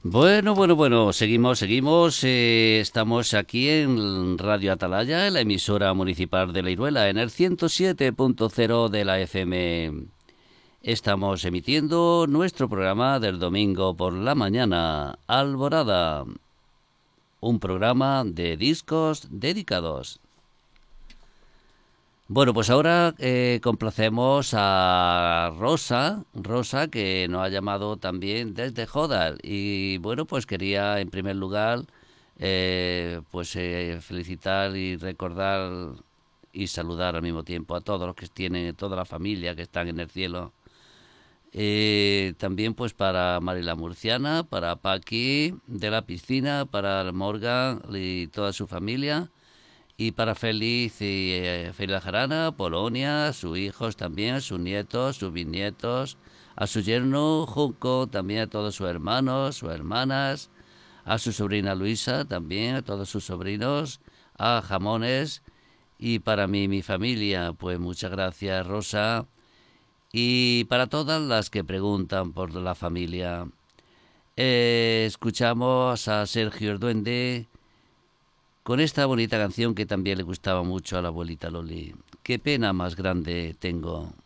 Bueno, seguimos. Estamos aquí en Radio Atalaya, en la emisora municipal de La Iruela, en el 107.0 de la FM. Estamos emitiendo nuestro programa del domingo por la mañana, Alborada, un programa de discos dedicados. Bueno, pues ahora complacemos a Rosa, que nos ha llamado también desde Jodal. Y bueno, pues quería en primer lugar felicitar y recordar y saludar al mismo tiempo a todos los que tienen, toda la familia que están en el cielo. También pues para Marila Murciana, para Paqui de la piscina, para Morgan y toda su familia. Y para Félix Jarana, Polonia, sus hijos también, sus nietos, sus bisnietos, a su yerno Junco, también a todos sus hermanos, sus hermanas, a su sobrina Luisa también, a todos sus sobrinos, a Jamones y para mí, mi familia, pues muchas gracias Rosa. Y para todas las que preguntan por la familia, escuchamos a Sergio el Duende con esta bonita canción que también le gustaba mucho a la abuelita Loli. Qué pena más grande tengo.